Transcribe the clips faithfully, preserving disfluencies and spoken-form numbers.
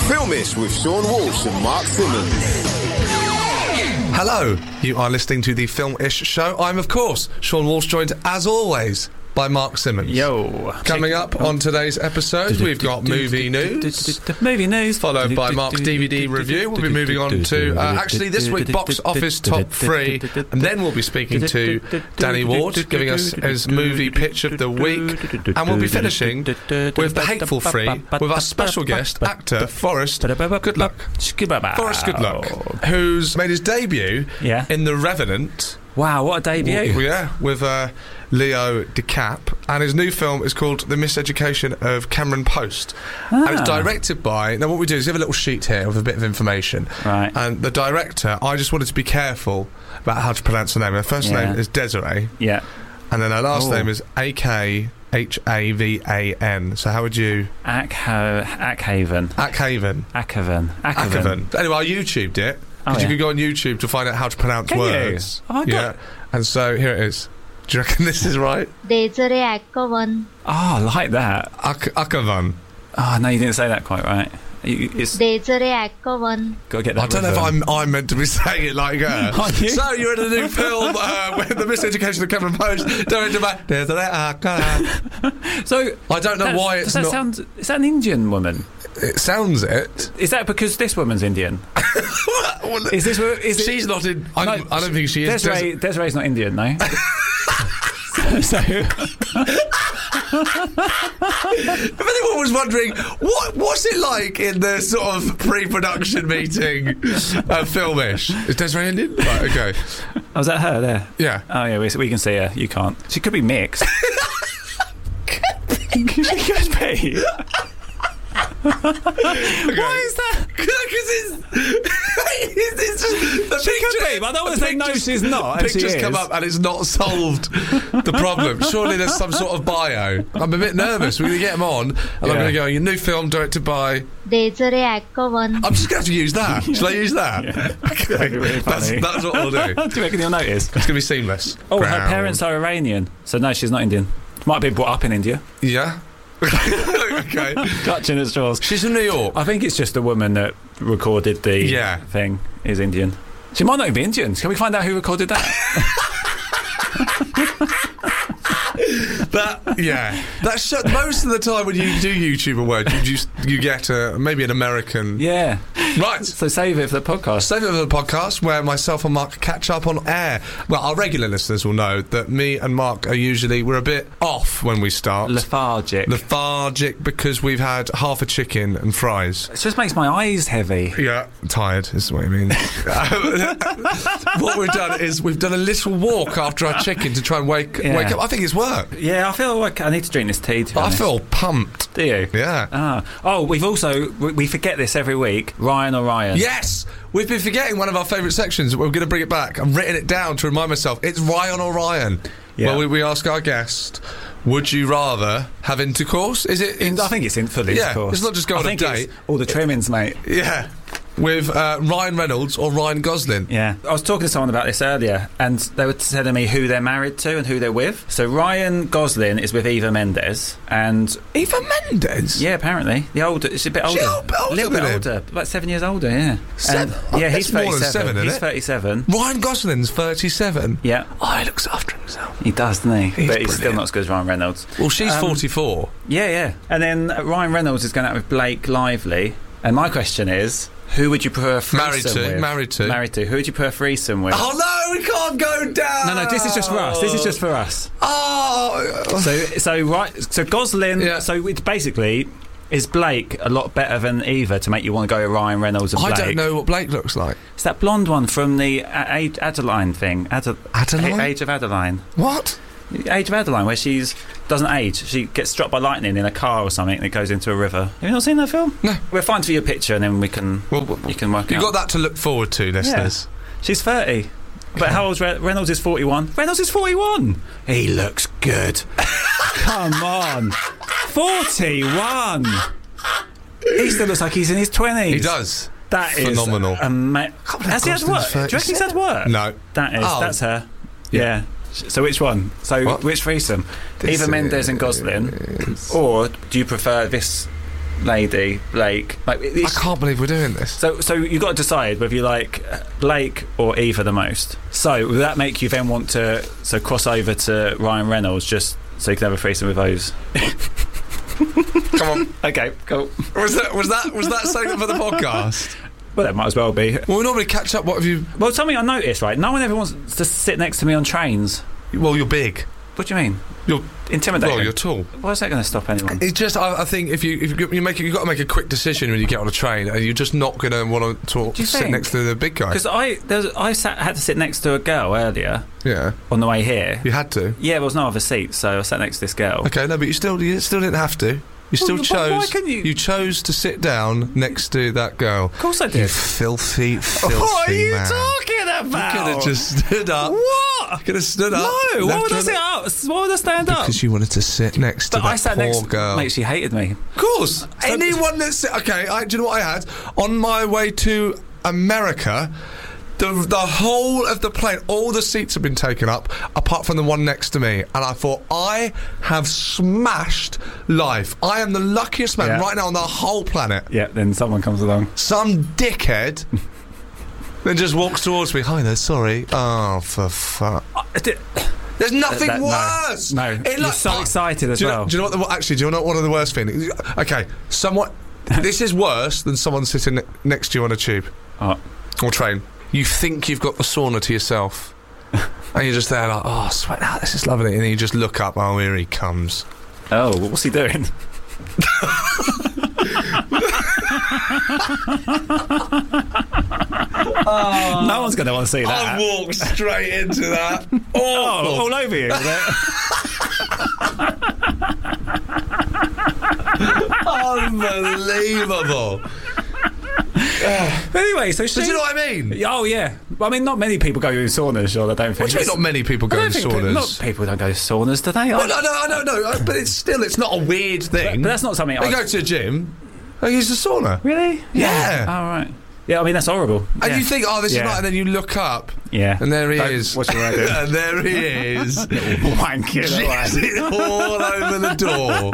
Filmish with Sean Walsh and Mark Simmons. Hello, you are listening to the Film-ish show. I'm, of course, Sean Walsh, joined, as always, by Mark Simmons. Yo. Coming up on today's episode, we've got movie news. Movie news. Followed by Mark's D V D review. We'll be moving on to, uh, actually, this week, box office top three. And then we'll be speaking to Danny Ward, giving us his movie pitch of the week. And we'll be finishing with The Hateful Three, with our special guest, actor Forrest Goodluck. Forrest Goodluck, who's made his debut Yeah. in The Revenant. Wow, what a debut. Yeah, with uh, Leo DiCap. And his new film is called The Miseducation of Cameron Post. Ah. And it's directed by... Now, what we do is we have a little sheet here with a bit of information. Right. And the director, I just wanted to be careful about how to pronounce her name. Her first Yeah. name is Desiree. Yeah. And then her last Ooh. name is A K H A V A N. So how would you... Ackho- Ackhaven. Ackhaven. Ackhaven. Ackhaven. Anyway, I YouTubed it. Oh, Because yeah. you could go on YouTube to find out how to pronounce Can you? words. Oh, I got- yeah. And so here it is. Do you reckon this is right? Desiree Ackhaven. Oh, I like that. Ak- Ackhavan. Oh, no, you didn't say that quite right. You, it's Desiree Ackhaven. got to get that I don't know if rhythm. I'm I'm meant to be saying it like her. Are you? So you're in a new film uh, with The Miseducation of Cameron Post, directed by Desiree Ackhavan. So I don't know that's- why does it's that not. sound, is that an Indian woman? It sounds it. Is that because this woman's Indian? Well, Is this? Is it, she's not in. I, No, I don't think she is. Desiree, Des- Desiree's not Indian, no. so, if anyone was wondering what what's it like in the sort of pre-production meeting of Filmish, is Desiree Indian? Right, okay, oh, was that her there? yeah. Oh yeah, we, we can see her. You can't. She could be mixed. She could be. Why is that? Because it's, it's, it's just the She picture, could be, but I don't want to the say no, pictures- she's not. And she Pictures is. come up and it's not solved the problem. Surely there's some sort of bio. I'm a bit nervous. We're going to get them on, and I'm Yeah. going to go. Your new film directed by. Desiree Ackhaven. I'm just going to have to use that. Shall I use that? Yeah. Okay, That'd be really that's, funny. that's what we'll do. It's Do you reckon you'll notice? going to be seamless. Oh, her Ground. parents are Iranian, so no, she's not Indian. Might have been brought up in India. Yeah. Okay. Clutching at straws. She's from New York. I think it's just the woman that recorded the Yeah. thing is Indian. She might not even be Indian. Can we find out who recorded that? That yeah. That's so, most of the time when you do YouTube awards, you just you get uh, maybe an American. Yeah. Right. So save it for the podcast. Save it for the podcast where myself and Mark catch up on air. Well, our regular listeners will know that me and Mark are usually, we're a bit off when we start. Lethargic. Lethargic because we've had half a chicken and fries. It just makes my eyes heavy. Yeah, tired is what I mean. What we've done is we've done a little walk after our chicken to try and wake Yeah. wake up. I think it's worked. Yeah, I feel like I need to drink this tea, to be I honest. feel pumped. Do you? Yeah. Ah. Oh, we've also, we, we forget this every week, Ryan Orion. Yes! We've been forgetting one of our favourite sections. We're going to bring it back. I've written it down to remind myself. It's Ryan or Ryan. Yeah. Well, we, we ask our guest, would you rather have intercourse? Is it... In, I think it's in full Yeah, intercourse. it's not just go I on a think it's date. all the trimmings, mate. Yeah. With uh, Ryan Reynolds or Ryan Gosling. Yeah. I was talking to someone about this earlier, and they were telling me who they're married to and who they're with. So Ryan Gosling is with Eva Mendes, and Eva Mendes? yeah, apparently the older, it's a bit older, She a bit older a little bit than him? older, about seven years older. Yeah, Seven? And- Oh, yeah, that's he's more than thirty-seven. seven, isn't he's it? thirty-seven. Ryan Gosling's thirty-seven. Yeah, Oh, he looks after himself. he does, doesn't he? He's but he's still brilliant. not as good as Ryan Reynolds. Well, she's Um, forty-four. Yeah, yeah. And then uh, Ryan Reynolds is going out with Blake Lively. And my question is, who would you prefer a threesome Married to, with? married to. Married to. Who would you prefer a threesome with? Oh, no, we can't go down! No, no, this is just for us. This is just for us. Oh! So, so right, so Gosling. Yeah. So it's basically, is Blake a lot better than Eva to make you want to go with Ryan Reynolds and I Blake? don't know what Blake looks like. It's that blonde one from the A- A- Adeline thing. Ade- Adeline? A- Age of Adeline. What? Age of Adeline, where she's doesn't age. She gets struck by lightning in a car or something, and it goes into a river. Have you not seen that film? No. We'll find for you a picture, and then we can. Well, well, you can work. You've out. got that to look forward to, listeners. She's thirty. But how old's Re- Reynolds is forty-one. Reynolds is forty-one. He looks good. Come on. forty-one. He still looks like he's in his twenties. He does. That is Phenomenal. Ama- can't believe Has he had Goslin's work? Do you reckon he's had work? No. That is. Oh. That's her. Yeah. Yeah. So which one? So What? which threesome? This Eva Mendes and Gosling, or do you prefer this lady, Blake. Like, I it's, can't believe we're doing this. so, so you've got to decide whether you like Blake or Eva the most. So, will that make you then want to so cross over to Ryan Reynolds just so you can have a threesome with those? Come on. Okay, cool. Was that was that was that something for the podcast? Well, that might as well be. Well, we normally catch up. What have you? Well, something I noticed, right? No one ever wants to sit next to me on trains. Well, you're big. What do you mean? You're intimidating. Well, you're tall. Why is that going to stop anyone? It's just, I, I think, if you if you, you make it, you've got to make a quick decision when you get on a train, and you're just not going to want to talk, Do you sit think? next to the big guy. Because I there's, I sat, had to sit next to a girl earlier Yeah, on the way here. you had to. Yeah, there was no other seat, so I sat next to this girl. Okay, no, but you still you still didn't have to. You still Well, but chose. why couldn't you- chose to sit down next to that girl. Of course I You did. filthy, filthy What are you man. talking about? You could have just stood up. What? You could have stood up. No, why left would I her- sit up? Why would I stand up? Because you wanted to sit next to But I that sat poor next. girl. Mate, she hated me. Of course. Anyone that's... Okay, I, do you know what I had? On my way to America, the, the whole of the plane, all the seats have been taken up, apart from the one next to me. And I thought, I have smashed life. I am the luckiest man Yeah. right now on the whole planet. Yeah, then someone comes along. Some dickhead then just walks towards me. Hi there, sorry. Oh, for fuck. I did- There's nothing that- no, worse. no. It You're like- so excited as do you know, well. do you know what? The, what- actually, do you know what one of the worst things? Okay, somewhat. This is worse than someone sitting ne- next to you on a tube Oh. or train. You think you've got the sauna to yourself, and you're just there like, oh, sweat out. This is lovely, and then you just look up. Oh, here he comes. Oh, what's he doing? No one's going to want to see that. I walked straight into that. Oh, all over you. is it? Unbelievable. Anyway, so she. Do you know what I mean? Oh yeah, I mean, not many people go to saunas, sure. I don't think. What do you mean not many people go I in don't think pe- saunas? Not people don't go to saunas, do they? Well, no, no, I don't know, but it's still, it's not a weird thing. But that's not something They I- go to a gym, they use the sauna. Really? Yeah. Oh right. Yeah, I mean that's horrible. And yeah. you think, oh, this Yeah. is right, and then you look up, Yeah. and there he Don't- is. What's your idea? And there he is. Wanking Jizzing all over the door.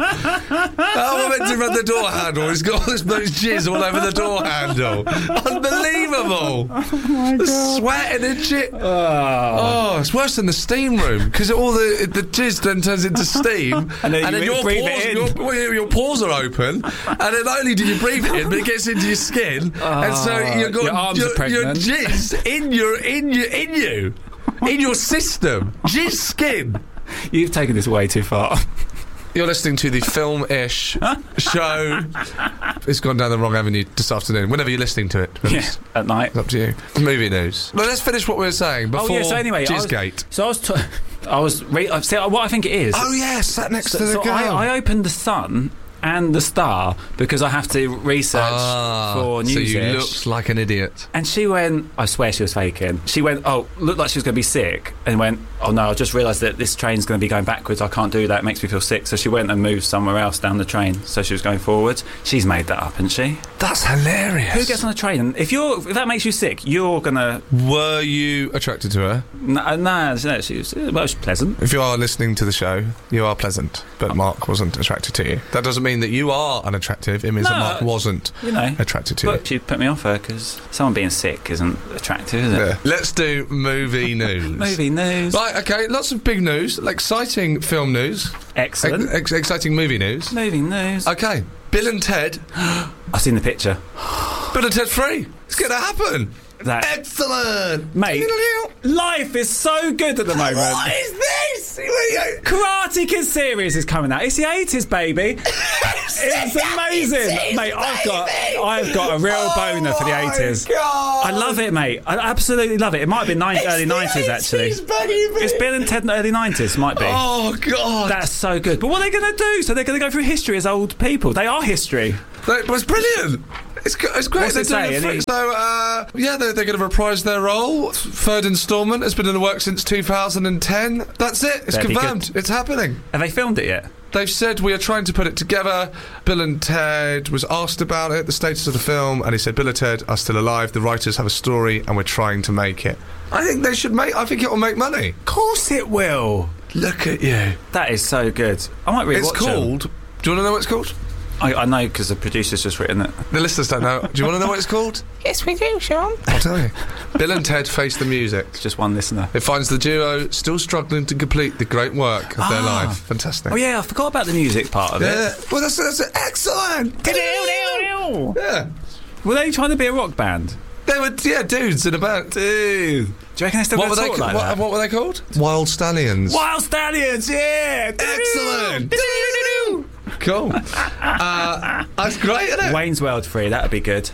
How am I meant to run the door handle? He's got all this bloke's jizz all over the door handle. Unbelievable. Oh my God. Sweating and shit. Oh, it's worse than the steam room, because all the the jizz then turns into steam, And then you your, breathe pores, it in. your, your, your pores are open, and then not only do you breathe it in, but it gets into your skin, and so you've got your arms are your, your pregnant. jizz in your in your in you. In your system. Jizz skin. You've taken this way too far. You're listening to the Film-ish show. It's gone down the wrong avenue this afternoon. Whenever you're listening to it. Yeah, It's, at night. it's up to you. Movie news. Well, let's finish what we were saying before Oh yeah. So anyway, I was, Jizzgate. so I was. T- I was. Re- uh, see, what I think it is. Oh, yeah, sat next so to the so girl. I, I opened the Sun and the Star because I have to research Ah, for news. so you looked like an idiot. And she went, I swear she was faking. She went, oh, looked like she was going to be sick. And went, oh no, I just realised that this train's going to be going backwards. I can't do that. It makes me feel sick. So she went and moved somewhere else down the train. So she was going forwards. She's made that up, hasn't she? That's hilarious. Who gets on a train? And if you're, if that makes you sick, you're going to... Were you attracted to her? No, no, no, she was, well, she's pleasant. If you are listening to the show, you are pleasant, but Mark wasn't attracted to you. That doesn't mean that you are unattractive. It means No, that Mark wasn't You know. attracted to you. But she put me off her because someone being sick isn't attractive, is it? Yeah. Let's do movie news. Movie news. Right, okay, lots of big news, exciting film news, Excellent. ex- ex- exciting movie news. Movie news. Okay, Bill and Ted, I've seen the picture. Bill and Ted three. It's going to happen. That Excellent. Mate, life is so good at the moment. What is this? Karate Kid series is coming out. It's the eighties, baby. It's amazing, mate. I've got, I've got a real boner for the eighties. God. I love it, mate. I absolutely love it. It might have been nine, early nineties, actually. It's Bill and Ted in the early nineties, might be. Oh God, That's so good. But what are they going to do? So they're going to go through history as old people. They are history. that was brilliant. It's, go- it's great. What's They're it doing say? it free. Any- So, uh, yeah, they're, they're going to reprise their role. Third instalment has been in the works since two thousand ten. That's it. It's That'd be confirmed. It's happening. Have they filmed it yet? They've said we are trying to put it together. Bill and Ted was asked about it, the status of the film, and he said Bill and Ted are still alive. The writers have a story, and we're trying to make it. I think they should make. I think it will make money. Of course it will. Look at you. That is so good. I might read It's called. Do you want to know what it's called? I, I know because the producer's just written it. The listeners don't know. Do you want to know what it's called? Yes, we do, Sean. I'll tell you. Bill and Ted Face the Music. It's just one listener. It finds the duo still struggling to complete the great work of their Ah. life. Fantastic. Oh yeah, I forgot about the music part of Yeah. it. Well, that's, that's excellent. Yeah. Were they trying to be a rock band? They were, yeah, dudes in a band. Dude. Do you reckon they still What were gonna they? talk like what, that? what were they called? Wild Stallions. Wild Stallions, yeah! Excellent. Cool. Uh, that's great, isn't it? Wayne's World three, that'd be good.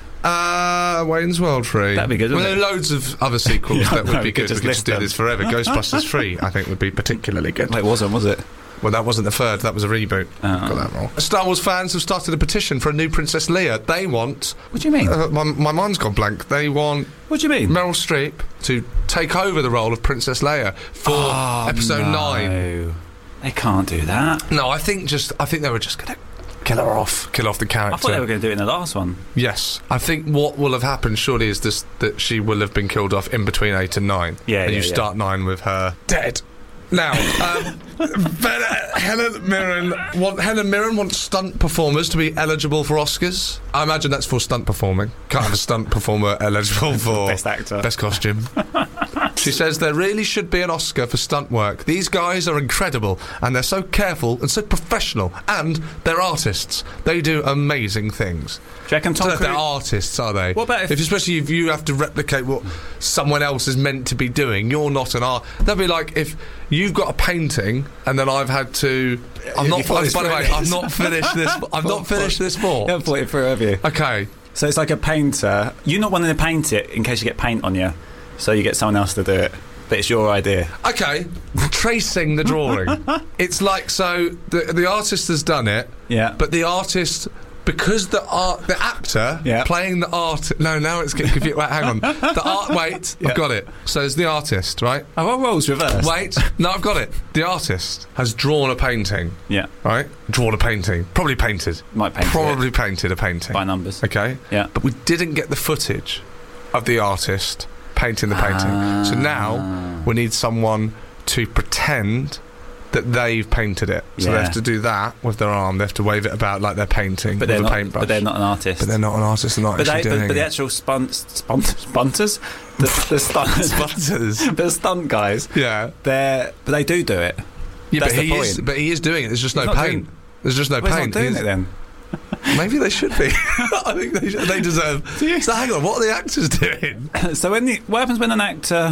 Uh, Wayne's World three. That'd be good, Well, wouldn't there are loads of other sequels Yeah, that would no, be we could good. We just could list just do them. this forever. Ghostbusters three, I think, would be particularly good. Well, it wasn't, was it? Well, that wasn't the third. That was a reboot. Oh. Got that wrong. Star Wars fans have started a petition for a new Princess Leia. They want... What do you mean? Uh, my, my mind's gone blank. They want What do you mean? Meryl Streep to take over the role of Princess Leia for Oh, episode no. nine. They can't do that. No, I think just I think they were just going to kill her off, kill off the character. I thought they were going to do it in the last one. Yes, I think what will have happened surely is this that she will have been killed off in between eight and nine. Yeah, and yeah, you yeah. start nine with her dead. Now, um, but, uh, Helen Mirren want Helen Mirren wants stunt performers to be eligible for Oscars. I imagine that's for stunt performing. Can't have a stunt performer eligible for Best actor. best costume. She says there really should be an Oscar for stunt work. These guys are incredible, and they're so careful and so professional, and they're artists. They do amazing things. Do you reckon I Tom don't know if they're Cruise... artists, are they? What about if- especially if you have to replicate what someone else is meant to be doing? You're not an art. That'd be like if you've got a painting and then I've had to. I'm You not. thought By it's the way, for- I've not finished this. I've not finished this You ball. haven't thought it through, have you? Okay. So it's like a painter. You're not wanting to paint it in case you get paint on you, so you get someone else to do it. But it's your idea. Okay. Tracing the drawing. It's like so. The the artist has done it, Yeah. but the artist. Because the art, the actor Yeah. playing the art. No, now it's getting confused. Wait, hang on. The art. Wait, Yeah. I've got it. So it's the artist, right? Oh, what roles reversed? Wait, no, I've got it. The artist has drawn a painting, Yeah. right? Drawn a painting. Probably painted. Might paint Probably it painted a painting. by numbers. Okay? Yeah. But we didn't get the footage of the artist painting the painting. So now we need someone to pretend that they've painted it. So they Yeah. have to do that with their arm. They have to wave it about like they're painting But with they're a not. paintbrush. But they're not an artist. But they're not an artist. They're not But, actually they, doing but, but the it. actual spun, spun, spunters, the, the stunt, Spunters. the stunt guys, Yeah. they're but they do do it. Yeah, That's but the he is. point. But he is doing it. There's just He's no not paint. doing- There's just no Well, he's paint. not doing He's- it then. Maybe they should be. I think they, should, they deserve. So hang on, what are the actors doing? So when the, what happens when an actor?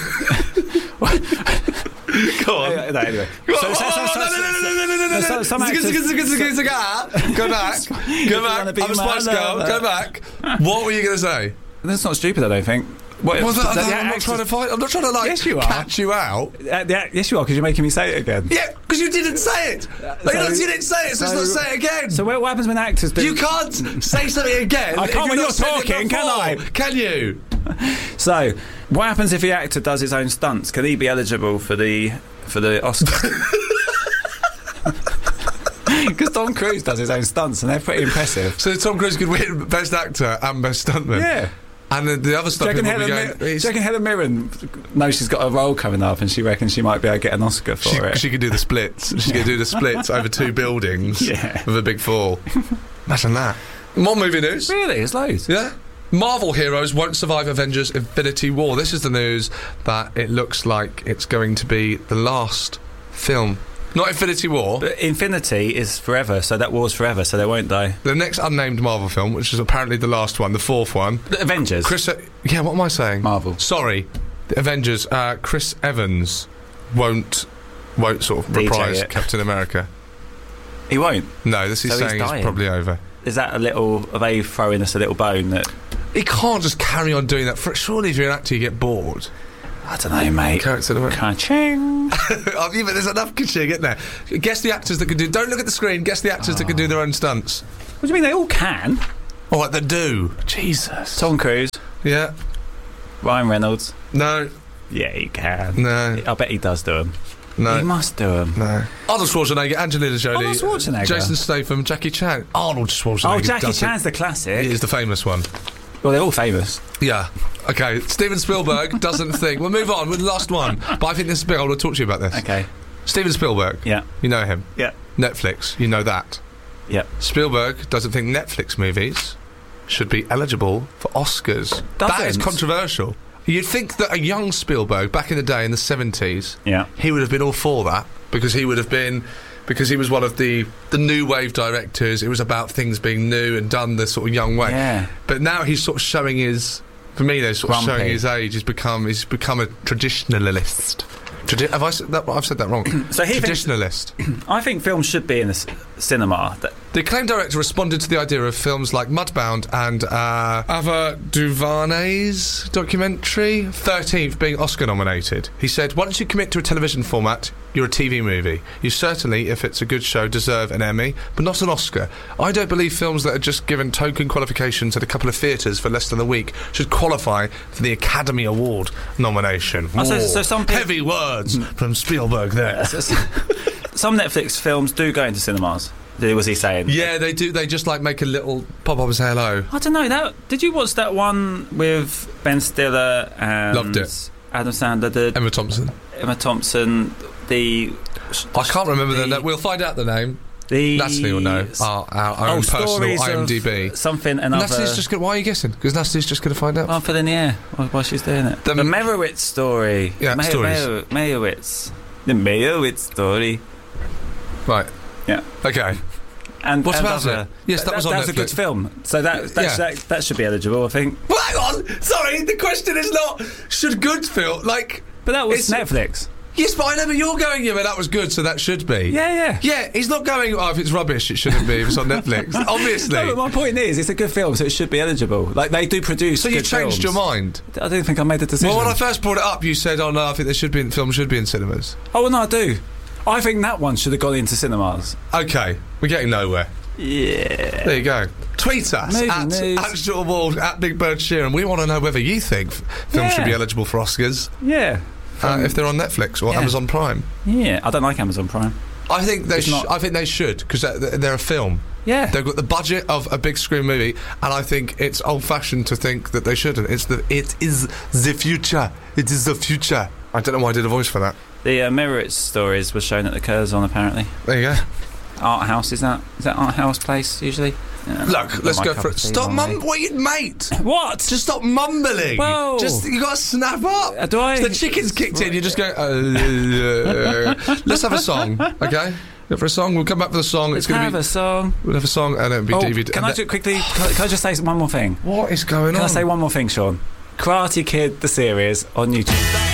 Go on. Uh, no, anyway. Go So- on. so- so- Oh, so- no, no, no, no, no, no, no, no. so- some Zigga, actors- zigga, zigga, zigga, zigga. Go back. Go wanna back. be I'm a Spice my Girl. lover. Go back. What were you going to say? That's not stupid, I don't think. What, Well, the- that- the I'm not actors- trying to fight. I'm not trying to like Yes, you are. catch you out. Uh, the act- yes, you are, because you're making me say it again. Yeah, because you didn't say it. Like, so- you didn't say it, so, so- let's not say it again. So what, what happens when actors do? you can't say something again. I if can't you've when not you're said it talking, can I? before. Can you? So what happens if the actor does his own stunts? Can he be eligible for the for the Oscar? Because Tom Cruise does his own stunts, and they're pretty impressive. So Tom Cruise could win Best Actor and Best Stuntman. Yeah. And the, the other Do stuff you reckon people will be Helen, going. Mi- do you he's- reckon Helen Mirren knows she's got a role coming up, and she reckons she might be able to get an Oscar for She, it? she could do the splits. She could do the splits over two buildings Yeah. with a big fall. Imagine that. More movie news. Really, it's loads. Yeah. Marvel heroes won't survive Avengers Infinity War. This is the news that it looks like it's going to be the last film. Not Infinity War. But Infinity is forever, so that war's forever, so they won't die. The next unnamed Marvel film, which is apparently the last one, the fourth one. The Avengers. Chris... Yeah, what am I saying? Marvel. Sorry. The Avengers. Uh, Chris Evans won't won't sort of D J reprise it. Captain America. He won't. No, this is So he's saying it's dying. probably over. Is that a little? Are they throwing us a little bone that? He can't just carry on doing that. For, surely if you're an actor, you get bored. I don't know, mate. Character development. Ka-ching. Oh, yeah, but there's enough kaching, isn't there? Guess the actors that can do... Don't look at the screen. Guess the actors that can do their own stunts. What do you mean they all can? Oh, what they do. Jesus. Tom Cruise, Yeah. Ryan Reynolds. No. Yeah, he can. No. I bet he does do them. No. He must do them. No. Arnold Schwarzenegger, Angelina Jolie, Arnold Schwarzenegger. Jason Statham, Jackie Chan. Arnold Schwarzenegger. Oh, Jackie does it. Chan's the classic. He is the famous one. Well, they're all famous. Yeah. Okay. Steven Spielberg doesn't think. We'll move on with the last one. But I think this is big. I want to talk to you about this. Okay. Steven Spielberg. Yeah. You know him. Yeah. Netflix. You know that. Yep. Spielberg doesn't think Netflix movies should be eligible for Oscars. That is Doesn't? controversial. You'd think that a young Spielberg, back in the day, in the seventies, Yeah. he would have been all for that, because he would have been... Because he was one of the, the new wave directors. It was about things being new and done the sort of young way. Yeah. But now he's sort of showing his... For me, they're sort of Grumpy. showing his age. He's become he's become a traditionalist. Tradi- have I said that? I've said that wrong. So he thinks- Traditionalist. I think films should be in the c- cinema. That, The acclaimed director responded to the idea of films like Mudbound and uh, Ava DuVernay's documentary, thirteenth, being Oscar nominated. He said, once you commit to a television format, you're a T V movie. You certainly, if it's a good show, deserve an Emmy, but not an Oscar. I don't believe films that are just given token qualifications at a couple of theatres for less than a week should qualify for the Academy Award nomination. Oh, so- Whoa. so some peop- Heavy words from Spielberg there. some Netflix films do go into cinemas. Was he saying? Yeah, they do. They just like make a little pop up and say hello. I don't know. That did you watch that one with Ben Stiller and Loved it. Adam Sandler, the Emma Thompson. Emma Thompson, the I can't remember the, the- name. We'll find out the name. the Natalie will know. Our, our, our oh, own personal stories I M D B. of something and Natalie's other. just gonna, why are you guessing? Because Natalie's just going to find out. Well, I'm filling the air while while she's doing it. The- The, Meyerowitz story. Yeah, Meyer- stories. Meyer- Meyerowitz. The Meyerowitz story. Right. Yeah. Okay. And What and about other- it? Yes, that was on that was a good Netflix. film. So that that, Yeah. that that should be eligible, I think. Well, hang on. Sorry, the question is not should good feel like. But that was It's- Netflix. Yes, but I know, but you're going, yeah, but that was good, so that should be. Yeah, yeah. Yeah, he's not going, oh, if it's rubbish, it shouldn't be, if it's on Netflix. Obviously. No, but my point is, it's a good film, so it should be eligible. Like, they do produce So you good changed films. your mind? I don't think I made the decision. Well, when I first brought it up, you said, oh, no, I think they should be in, film should be in cinemas. Oh, well, no, I do. I think that one should have gone into cinemas. Okay, we're getting nowhere. Yeah. There you go. Tweet us Movie at, news. at Stuart Ward, at Big Bird Sheeran. We want to know whether you think f- films Yeah. should be eligible for Oscars, Yeah. uh, if they're on Netflix or Yeah. Amazon Prime. Yeah. I don't like Amazon Prime. I think they. It's Sh- not- I think they should because they're, they're a film. Yeah. They've got the budget of a big screen movie, and I think it's old-fashioned to think that they shouldn't. It's the. It is the future. It is the future. I don't know why I did a voice for that. The uh, Meyerowitz stories was shown at the Curzon, apparently. There you go. Art House, is that is that Art House place usually? Yeah, Look, not let's my go cup for of it. tea, Stop, normally. mum. What you, mate? What? Just stop mumbling. Whoa. Just you got to snap up. Uh, do I? The chicken's kicked in. You just go. Uh, let's have a song, okay? Go for a song. We'll come back for the song. Let's it's gonna have be. a song. We'll have a song and it'll be Oh, D V D. can and I do it quickly? Can, can I just say one more thing? What is going Can on? I say one more thing, Sean? Karate Kid, the series, on YouTube.